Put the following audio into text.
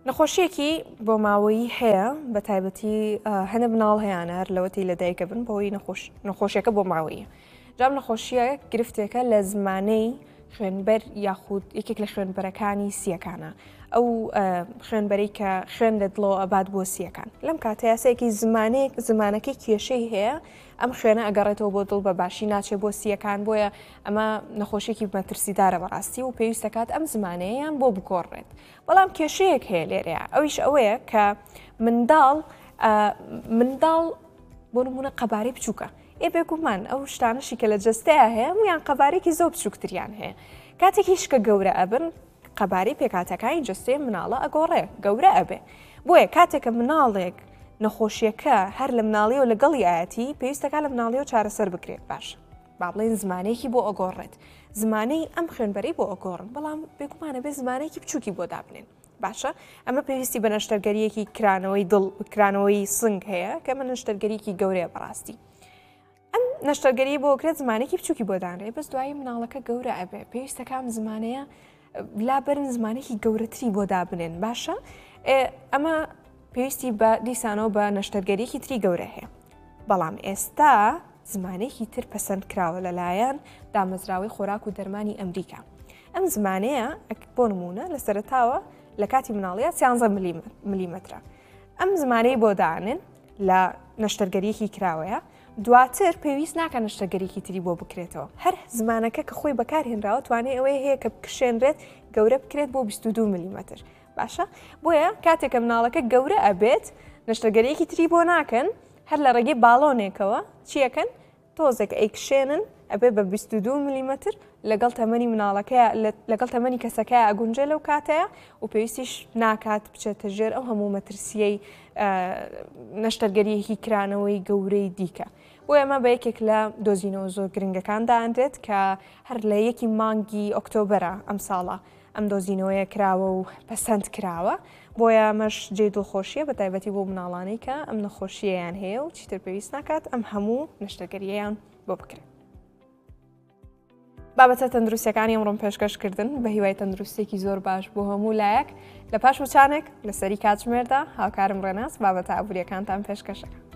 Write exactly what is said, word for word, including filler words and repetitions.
نەخۆشیەکی بۆ ماوەیی هەیە بە تایبەتی هەنە بناڵ هەیەانە هەر لەوەتی لە دایکە بن بۆی نەخۆشیەکە بۆ ماوەیە. جام نەخۆشیە گرفتێکە لە زمانەی خوێنبەر یاخود یەکێک لە خوێنبەرەکانی سیەکانە ئەو خوێنبەری کە خوێن لە دڵەوە ئەبات بۆ سیەکان لەم کاتەیە سەیەکی زمانەیە زمانەکەی کێشەی هەیە ئەم خوێنە ئەگەڕێتەوە بۆ دڵ بە باشی ناچێت بۆ سیەکان بۆیە ئەمە نەخۆشیێکی مەترسیدارە بەڕاستی و پێویستە کات ئەم زمانەیەیان بۆ بگۆڕێت. بەڵام کێشەیەک هەیە لێرەیە ئەویش ئەوەیە کە منداڵ منداڵ بۆ نمونە قەبارەی بچووکە ئێ بێگومان ئەو شتانشی کە لە جەستەیە هەیە مویان قەبارێکی زۆر بچووکتریان هەیە کاتێکیش کە گەورە ئەبن قەبارەی پێکاتەکانی جەستەی مناڵە ئەگۆڕێ گەورە ئەبێ بۆیە کاتێکە مناڵێک نەخۆشیەکە هەر لە مناڵیەوە لەگەڵی ئاەتی پێویستەکە لە مناڵیەوە چارەسەر بکرێت باش با بڵێن زمانەیەکی بۆ ئەگۆڕێت زمانەی ئەم خوێنبەری بۆ ئەگۆڕن بەڵام بێگومانە بێ زمانێکی بچووکی بۆ دابنێن باشە ئەمە پێویستی بە نەشتەرگەریەکی کرانەوەی دڵ کرانەوەی سنگ هەیە کە من نەشتەرگەریەکی گەورەیە بەڕاستی ئەم نەشتەرگەری بۆ کرێت زمانێکی بچووکی بۆ دانرێ بەس دوایی مناڵەکە گەورە ئەبێ پێویستەکەم زمانەیە لا بەرن زمانێکی گەورەتری بۆ دابنێن باشە ئەمە پێویستی بە دیسانەوە بە نەشتەرگەریەکی تری گەورە هەیە بەڵام ئێستا زمانێکی تر پەسەند کراوە لەلایەن دامەزراوەی خۆراک و دەرمانی ئەمریکا ئەم زمانەیە بۆ نمونە لە سەرتاوە لە کاتی مناڵیە سیانزە ملیمەترە ئەم زمانەی بۆ دانن لە نەشتەرگەریەکی کراوەیە دواتر پێویست ناکە نەشتەرگەریەکی تری بۆ بکرێتەوە هەر زمانەکە کە خۆی بەکارهێنراوە توانێت ئەوەیە هەیە کە بکشێنرێت گەورە بکرێت بۆ بیست و دوو ملیمەتر باشە بۆیە کاتێکە مناڵەکە گەورە ئەبێت نەشتەرگەریەکی تری بۆ ناکەن هەر لە ڕێگەی باڵۆنێکەوە چیەکەن تۆزێک ئەیکشێنن ئەبێ بە بیست و دوو ملیمەتر لەگەڵ تەمەنی مناڵەکە لەگەڵ تەمەنی کەسەکە ئەگونجێ لەو کاتەیە و پێویستیش ناکات بچێتە ژێر ئەو هەموو مەترسیەی نەشتەرگەریەکی کرانەوەی گەورەی دیکە بۆ ئەمە بە یەکێک لە دۆزینەوە زۆر گرنگەکاندا ئەندرێت کە هەر لە یەکی مانگی ئۆکتۆبەرە ئەم ساڵە ئەم دۆزینەوەیە کراوە و پەسەند کراوە بۆیە ئەمەش جێ دڵخۆشیە بە تایبەتی بۆ مناڵانەی کە ئەم نەخۆشیەیان هەیە و چیتر پێویست ناکات ئەم هەموو نەشتەرگەریەیان بۆ بکرێت. بابەتە تەندروستیەکانی ئەمڕۆم پێشکەشکردن بە هیوای تەندروستێکی زۆر باش بۆ هەموو لایەک لە پاش وچانێک لەسەری کاتژمێردا هاوکارم ڕێناس بابەتە ئابوووریەکانتان پێشکەشەکە.